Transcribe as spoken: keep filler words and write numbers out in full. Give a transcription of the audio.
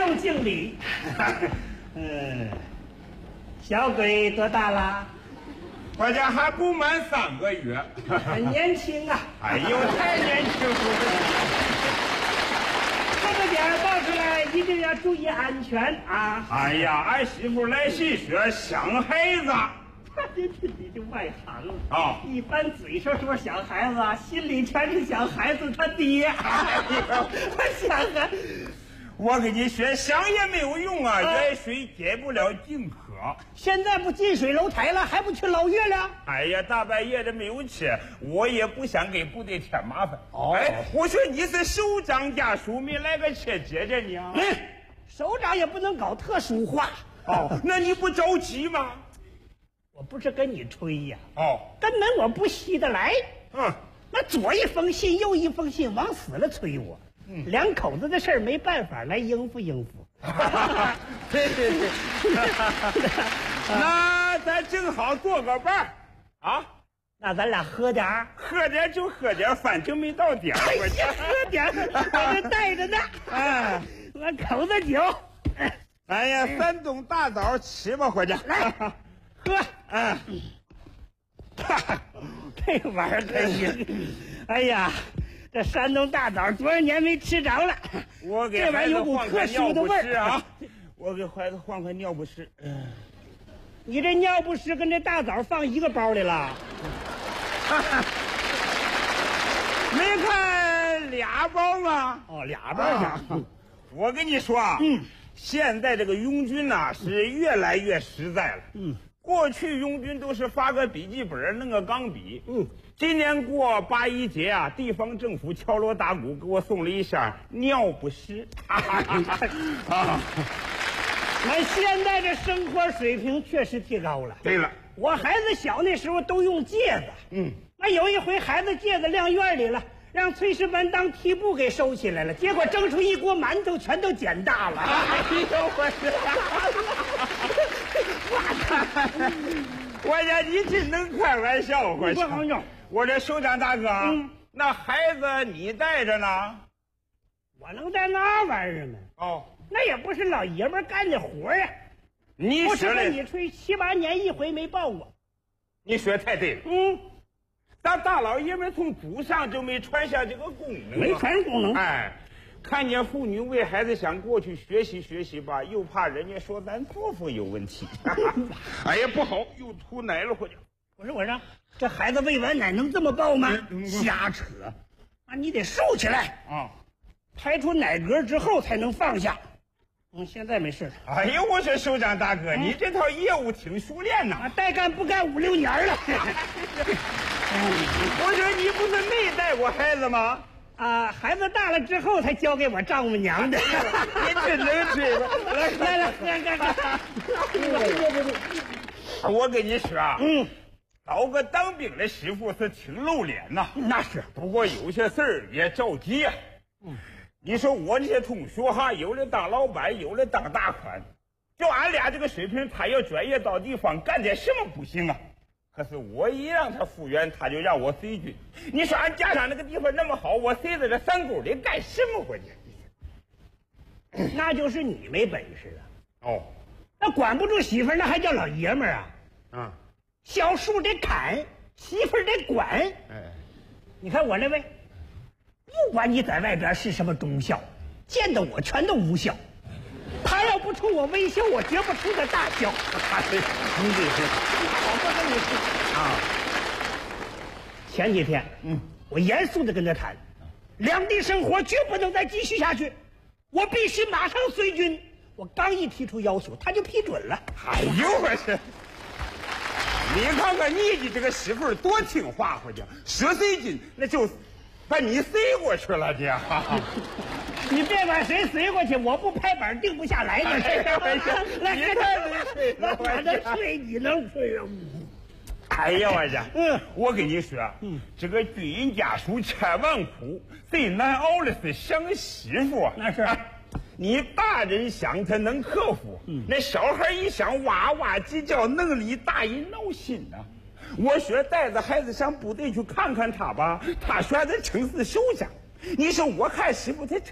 用敬礼。嗯，小鬼多大了？ 我家还不满三个月， 很年轻啊！ 哎呦，太年轻了！ 这个点报出来一定要注意安全啊！ 哎呀，俺媳妇来新学想孩子。 这这你这外行了啊！ 一般嘴上说想孩子，心里全是想孩子他爹。哎呦，我想啊， 我跟你说，想也没有用啊，远水解不了近渴。 现在不近水楼台了，还不去捞月亮？ 哎呀，大半夜的没有吃，我也不想给部队添麻烦。 哦， 哎，我说你是首长家属，没来个车接着你啊？ 嗯，首长也不能搞特殊化。 哦，那你不着急吗？ 我不是跟你吹呀， 哦， 根本我不稀得来。 嗯， 那左一封信，右一封信，往死了催我。嗯，两口子的事儿没办法，来应付应付。 对对对，那咱正好做个伴儿啊。 那咱俩喝点儿， 喝点就喝点，反正没到点儿。 我先喝点儿，我这带着呢。 哎， 我口子酒。 哎呀，山东大枣吃吧，伙计。 来，喝。 嗯， 这玩意儿可行。哎呀，这山东大枣多少年没吃着了。 我给孩子换个尿不湿啊！我给孩子换个尿不湿。嗯， 你这尿不湿跟这大枣放一个包里了？ 没看俩包吗？ 哦，俩包呢。啊、 我跟你说啊，嗯，现在这个拥军呐、啊、是越来越实在了。嗯。过去拥军都是发个笔记本弄个钢笔，嗯，今年过八一节啊，地方政府敲锣打鼓给我送了一箱尿不湿。啊， 那现在这生活水平确实提高了。 对了， 我孩子小那时候都用戒子，嗯，那有一回孩子戒子晾院里了，让炊事班当屉布给收起来了，结果蒸出一锅馒头，全都捡大了。哎呦我我呀，你真能开玩笑！我笑， 我这首长大哥，嗯，那孩子你带着呢？ 我能带那玩意儿吗？ 哦， 那也不是老爷们干的活呀。 你说的， 你吹七八年一回没抱过。 你说的太对了。 嗯， 咱大老爷们从祖上就没传下这个功能， 没传功能。 哎。看见妇女为孩子想过去学习学习吧，又怕人家说咱作风有问题。哎呀，不好，又吐奶了，伙计。 我说我说，这孩子喂完奶能这么抱吗？嗯、瞎扯！啊，你得竖起来啊，排出奶嗝之后才能放下。嗯，现在没事了。 哎呦，我说首长大哥，嗯、你这套业务挺熟练呐， 啊，带干不干五六年了。 我说你不是没带过孩子吗？ 啊，孩子大了之后才交给我丈母娘的。 你真能吹吧？ 来来来，喝喝。 我跟你说啊，嗯，找个当兵的媳妇是挺露脸呐。 那是， 不过有些事儿也着急呀。嗯，你说我这些同学哈，有的当老板，有的当大款，就俺俩这个水平，他要专业到地方，干点什么不行啊？可是我一让他复员，他就让我随军。你说俺家乡那个地方那么好，我随在这山沟里干什么活去？ 那就是你没本事了。 哦， 那管不住媳妇儿，那还叫老爷们儿啊？ 啊， 小树得砍，媳妇儿得管。哎，你看我那位，不管你在外边是什么忠孝，见到我全都无效。他要不冲我微笑，我绝不冲他大笑。 你这是， 我不跟你说啊。前几天，嗯，我严肃的跟他谈，两地生活绝不能再继续下去，我必须马上随军。我刚一提出要求，他就批准了。 哎呦我去！你看看你的这个媳妇儿多听话，伙计，说随军那就把你随过去了的。 你别管谁随过去，我不拍板定不下来的。来， 你太能吹了， 我能吹，你能吹啊？ 哎呀，我讲，嗯，我跟你说，嗯，这个军人家属千万苦，最难熬的是想媳妇。 那是， 你大人想他能克服，嗯，那小孩一想哇哇鸡叫，能力大人闹心呐、啊。我说带着孩子上部队去看看他吧，他选择城市首长。你说我看媳妇他